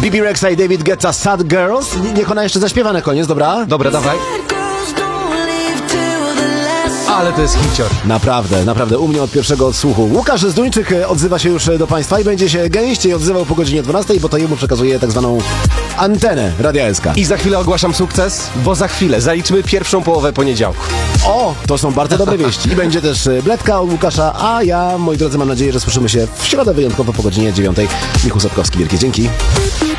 Bibi Rexa i David Guetta, Sad Girls. Niech ona jeszcze zaśpiewa na koniec, dobra? Dobra, dawaj. Ale to jest hicior. Naprawdę, u mnie od pierwszego odsłuchu. Łukasz Zduńczyk odzywa się już do Państwa i będzie się gęściej odzywał po godzinie 12, bo to jemu przekazuje tak zwaną antenę Radia SK. I za chwilę ogłaszam sukces, bo za chwilę zaliczymy pierwszą połowę poniedziałku. O, to są bardzo dobre wieści. I będzie też Bledka od Łukasza, a ja, moi drodzy, mam nadzieję, że słyszymy się w środę wyjątkowo po godzinie 9. Michał Sapkowski, wielkie dzięki.